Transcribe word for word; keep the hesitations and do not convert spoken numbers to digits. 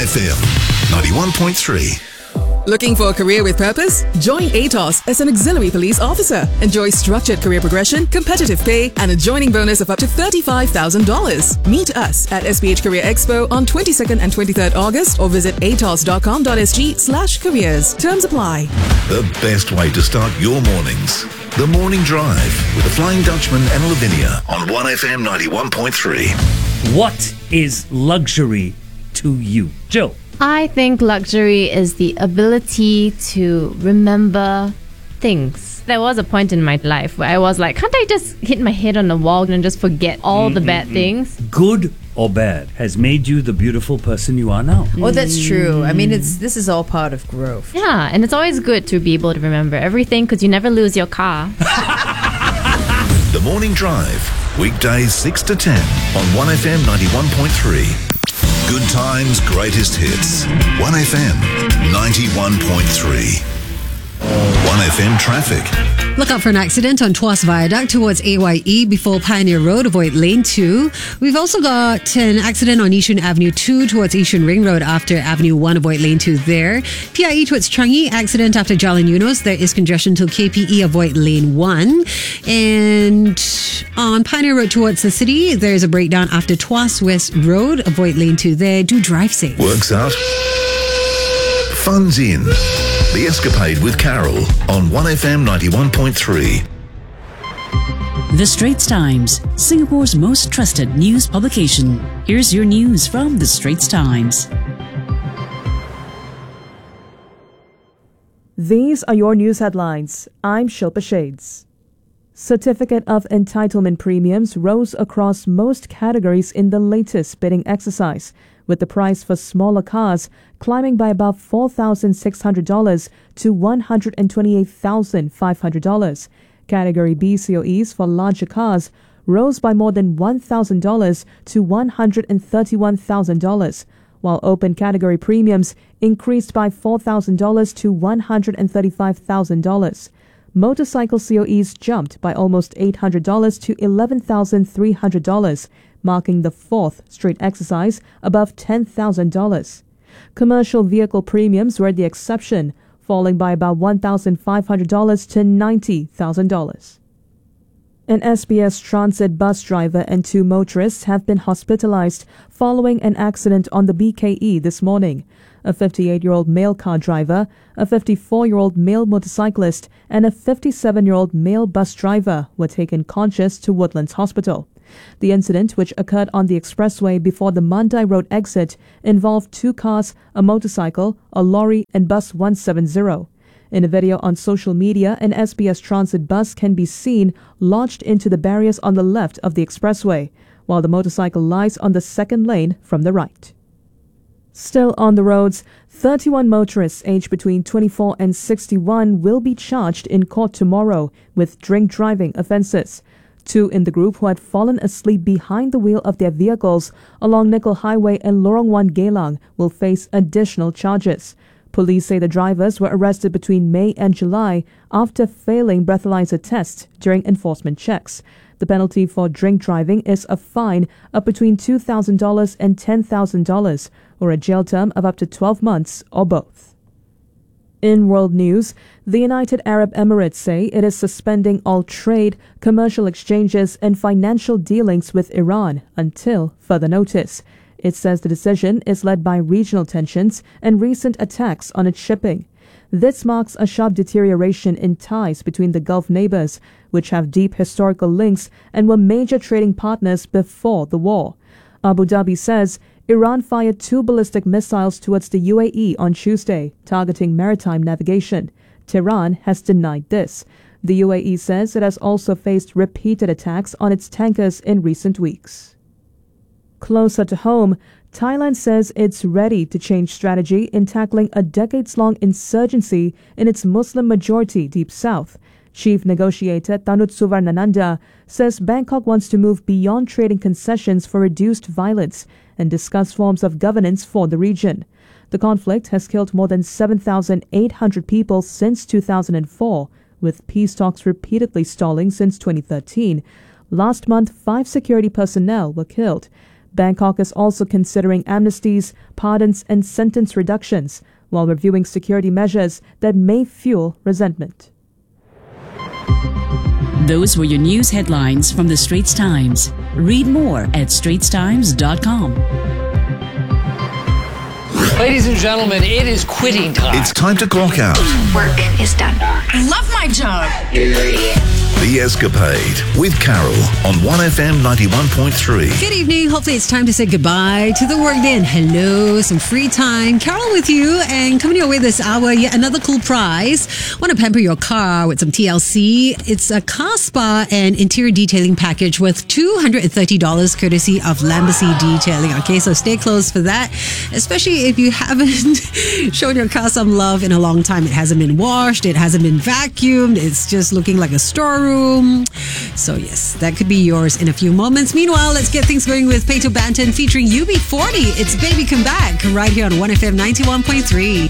F M ninety-one point three. Looking for a career with purpose? Join A T O S as an auxiliary police officer. Enjoy structured career progression, competitive pay, and a joining bonus of up to thirty-five thousand dollars. Meet us at S P H Career Expo on twenty-second and twenty-third August or visit atos.com.sg slash careers. Terms apply. The best way to start your mornings. The Morning Drive with the Flying Dutchman and Lavinia on one F M ninety-one point three. What is luxury to you? Joe? I think luxury is the ability to remember things. There was a point in my life where I was like, can't I just hit my head on the wall and just forget all mm-hmm. the bad things? Good or bad has made you the beautiful person you are now. Oh, that's true. I mean, it's this is all part of growth. Yeah, and it's always good to be able to remember everything because you never lose your car. The Morning Drive, weekdays six to ten on one F M ninety-one point three. Good times, greatest hits. one F M ninety-one point three. one F M traffic. Look out for an accident on Tuas Viaduct towards A Y E before Pioneer Road. Avoid lane two. We've also got an accident on Yishun Avenue two towards Yishun Ring Road after Avenue one. Avoid lane two there. P I E towards Changi. Accident after Jalan Eunos. There is congestion till K P E. Avoid lane one. And on Pioneer Road towards the city, there's a breakdown after Tuas West Road. Avoid lane two there. Do drive safe. Works out. Fun's in. The Escapade with Carol on one F M ninety-one point three. The Straits Times, Singapore's most trusted news publication. Here's your news from The Straits Times. These are your news headlines. I'm Shilpa Shades. Certificate of Entitlement premiums rose across most categories in the latest bidding exercise, with the price for smaller cars climbing by about four thousand six hundred dollars to one hundred twenty-eight thousand five hundred dollars. Category B C O Es for larger cars rose by more than one thousand dollars to one hundred thirty-one thousand dollars, while open category premiums increased by four thousand dollars to one hundred thirty-five thousand dollars. Motorcycle C O Es jumped by almost eight hundred dollars to eleven thousand three hundred dollars, marking the fourth straight exercise above ten thousand dollars. Commercial vehicle premiums were the exception, falling by about one thousand five hundred dollars to ninety thousand dollars. An S B S Transit bus driver and two motorists have been hospitalized following an accident on the B K E this morning. A fifty-eight-year-old male car driver, a fifty-four-year-old male motorcyclist, and a fifty-seven-year-old male bus driver were taken conscious to Woodlands Hospital. The incident, which occurred on the expressway before the Mandai Road exit, involved two cars, a motorcycle, a lorry, and bus one seventy. In a video on social media, an S B S Transit bus can be seen lodged into the barriers on the left of the expressway, while the motorcycle lies on the second lane from the right. Still on the roads, thirty-one motorists aged between twenty-four and sixty-one will be charged in court tomorrow with drink driving offences. Two in the group who had fallen asleep behind the wheel of their vehicles along Nickel Highway and Lorong one Geylang will face additional charges. Police say the drivers were arrested between May and July after failing breathalyzer tests during enforcement checks. The penalty for drink driving is a fine of between two thousand dollars and ten thousand dollars, or a jail term of up to twelve months or both. In world news, the United Arab Emirates say it is suspending all trade, commercial exchanges and financial dealings with Iran until further notice. It says the decision is led by regional tensions and recent attacks on its shipping. This marks a sharp deterioration in ties between the Gulf neighbors, which have deep historical links and were major trading partners before the war. Abu Dhabi says Iran fired two ballistic missiles towards the U A E on Tuesday, targeting maritime navigation. Tehran has denied this. The U A E says it has also faced repeated attacks on its tankers in recent weeks. Closer to home, Thailand says it's ready to change strategy in tackling a decades-long insurgency in its Muslim-majority Deep South. Chief negotiator Tanut Suvarnananda says Bangkok wants to move beyond trading concessions for reduced violence and discuss forms of governance for the region. The conflict has killed more than seven thousand eight hundred people since two thousand four, with peace talks repeatedly stalling since twenty thirteen. Last month, five security personnel were killed. Bangkok is also considering amnesties, pardons, and sentence reductions while reviewing security measures that may fuel resentment. Those were your news headlines from the Straits Times. Read more at straits times dot com. Ladies and gentlemen, it is quitting time. It's time to clock out. Work is done. I love my job. The Escapade with Carol on one F M ninety-one point three. Good evening. Hopefully it's time to say goodbye to the workday and hello, some free time. Carol with you, and coming your way this hour, yet another cool prize. Want to pamper your car with some T L C? It's a car spa and interior detailing package worth two hundred thirty dollars courtesy of Lambacy Detailing. Okay, so stay close for that, especially if you haven't shown your car some love in a long time. It hasn't been washed, it hasn't been vacuumed, it's just looking like a storeroom. So yes, that could be yours in a few moments. Meanwhile, let's get things going with Peter Banton featuring U B forty. It's Baby Come Back right here on one F M ninety-one point three.